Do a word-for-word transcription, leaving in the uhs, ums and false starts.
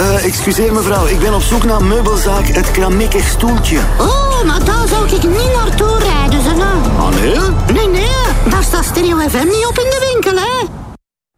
Uh, excuseer mevrouw, ik ben op zoek naar meubelzaak Het Kramikkig Stoeltje. Oh, maar daar zou ik niet naartoe rijden, ze nou. Ah, nee? Nee, nee, daar staat Stereo F M niet op in de winkel, hè.